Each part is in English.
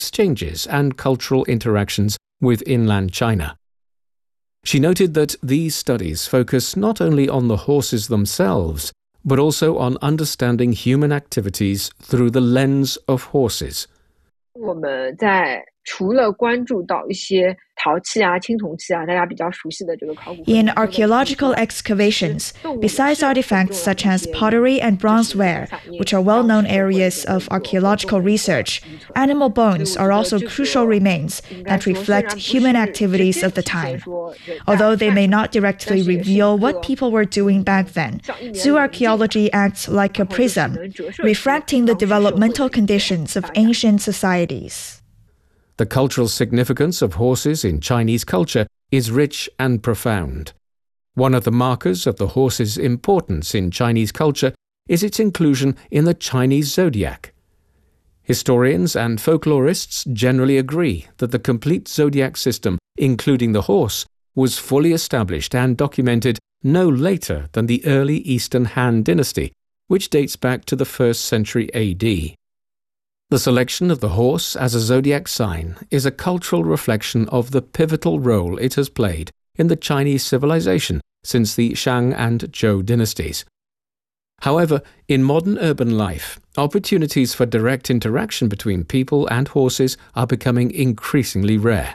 exchanges and cultural interactions with inland China. She noted that these studies focus not only on the horses themselves, but also on understanding human activities through the lens of horses. 我们在除了关注到一些陶器啊、青铜器啊，大家比较熟悉的这个考古。 In archaeological excavations, besides artifacts such as pottery and bronzeware, which are well-known areas of archaeological research, animal bones are also crucial remains that reflect human activities of the time. Although they may not directly reveal what people were doing back then, zoo archaeology acts like a prism, refracting the developmental conditions of ancient societies. The cultural significance of horses in Chinese culture is rich and profound. One of the markers of the horse's importance in Chinese culture is its inclusion in the Chinese zodiac. Historians and folklorists generally agree that the complete zodiac system, including the horse, was fully established and documented no later than the early Eastern Han Dynasty, which dates back to the 1st century AD. The selection of the horse as a zodiac sign is a cultural reflection of the pivotal role it has played in the Chinese civilization since the Shang and Zhou dynasties. However, in modern urban life, opportunities for direct interaction between people and horses are becoming increasingly rare.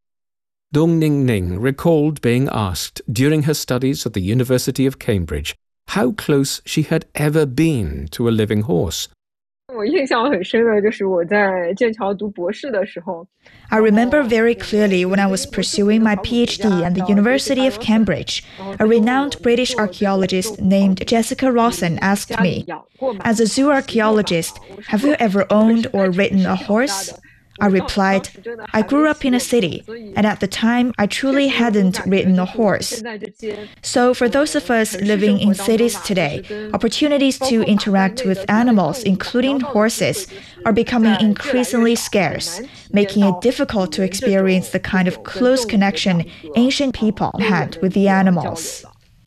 Dong Ningning recalled being asked during her studies at the University of Cambridge how close she had ever been to a living horse. 我印象很深的就是我在剑桥读博士的时候 I remember very clearly when I was pursuing my PhD at the University of Cambridge, a renowned British archaeologist named Jessica Rawson asked me, "As a zoo archaeologist, have you ever owned or ridden a horse?" I replied, "I grew up in a city, and at the time I truly hadn't ridden a horse." So for those of us living in cities today, opportunities to interact with animals, including horses, are becoming increasingly scarce, making it difficult to experience the kind of close connection ancient people had with the animals.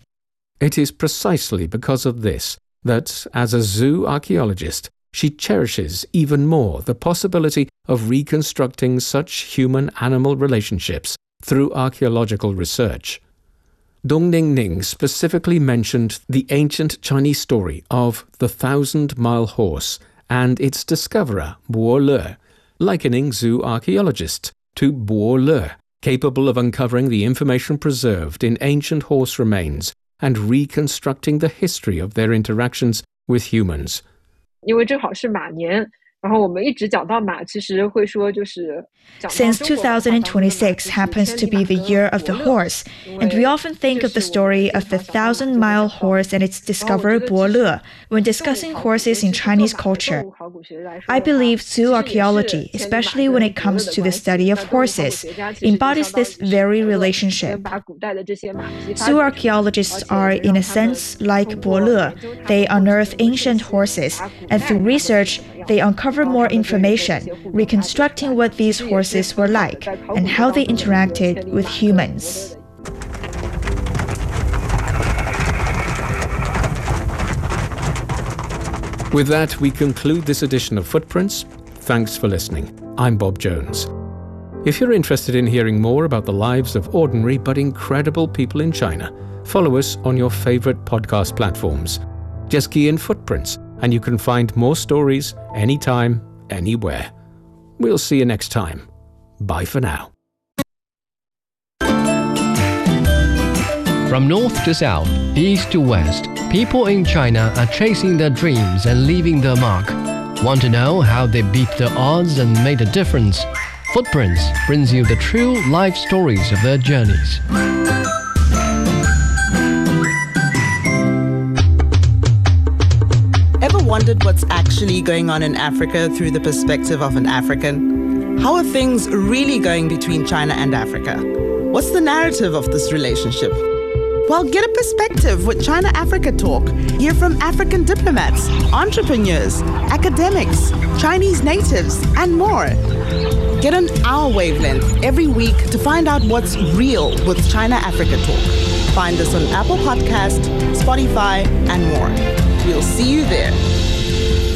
It is precisely because of this that, as a zoo archaeologist, she cherishes even more the possibility of reconstructing such human-animal relationships through archaeological research. Dong Ningning specifically mentioned the ancient Chinese story of the 1,000-mile horse and its discoverer, Bo Le, likening zoo archaeologists to Bo Le, capable of uncovering the information preserved in ancient horse remains and reconstructing the history of their interactions with humans. 因为正好是马年，然后我们一直讲到马，其实会说就是 Since 2026 happens to be the year of the horse, and we often think of the story of the 1,000-mile horse and its discoverer Bo Le when discussing horses in Chinese culture. I believe zoo archaeology, especially when it comes to the study of horses, embodies this very relationship. Zoo archaeologists are, in a sense, like Bo Le. They unearth ancient horses, and through research, they uncover more information, reconstructing what these horses were like and how they interacted with humans. With that, we conclude this edition of Footprints. Thanks for listening. I'm Bob Jones. If you're interested in hearing more about the lives of ordinary but incredible people in China, follow us on your favorite podcast platforms. Just key in Footprints, and you can find more stories anytime, anywhere. We'll see you next time. Bye for now. From north to south, east to west, people in China are chasing their dreams and leaving their mark. Want to know how they beat the odds and made a difference? Footprints brings you the true life stories of their journeys. Ever wondered what's actually going on in Africa through the perspective of an African? How are things really going between China and Africa? What's the narrative of this relationship? Well, get a perspective with China-Africa Talk. Hear from African diplomats, entrepreneurs, academics, Chinese natives, and more. Get on our wavelength every week to find out what's real with China-Africa Talk. Find us on Apple Podcast, Spotify, and more. We'll see you there.